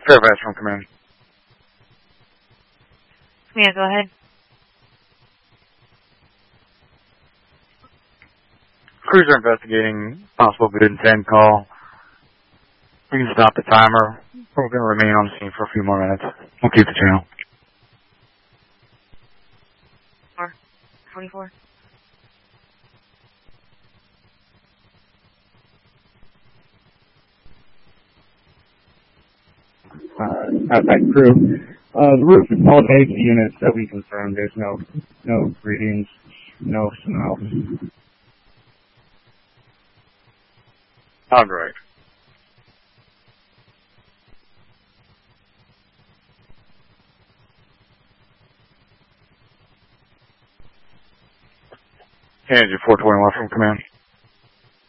Fairfax from command. Yeah, go ahead. Crews are investigating possible good intent call. We can stop the timer. We're going to remain on the scene for a few more minutes. We'll keep the channel. 44. Outside crew. The roof is all egg units that we confirmed. There's no readings, no smells. All right. Engine 421 from command.